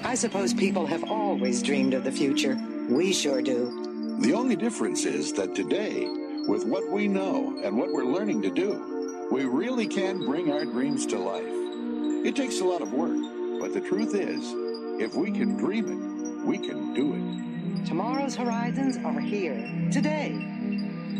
I suppose people have always dreamed of the future. We sure do. The only difference is that today, with what we know and what we're learning to do, we really can bring our dreams to life. It takes a lot of work, but the truth is, if we can dream it, we can do it. Tomorrow's horizons are here, today.